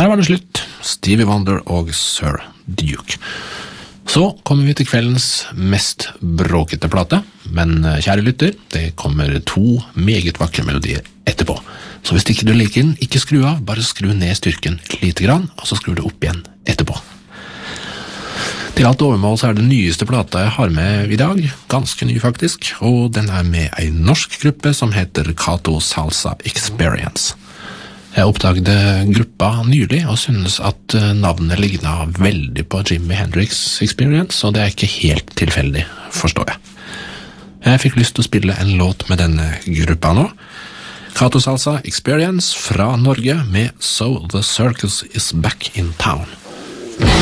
Der var det slutt. Stevie Wonder og Sir Duke. Så kommer vi til kveldens mest bråkete plate, men kjære lytter, det kommer 2 meget vakre melodier etterpå. Så hvis ikke du liker den, ikke skru av, bare skru ned styrken lite grann, og så skrur du opp igjen etterpå. Til alt overmål så er det nyeste plata jeg har med i dag, ganske ny faktisk, og den er med en norsk gruppe som heter Kato Salsa Experience. Jeg oppdaget gruppa nylig og synes at navnet lignet veldig på Jimi Hendrix Experience, og det er ikke helt tilfeldig, forstår jeg. Jeg fikk lyst til å spille en låt med denne gruppa nå. Kato Salsa Experience fra Norge med So the Circus is Back in Town.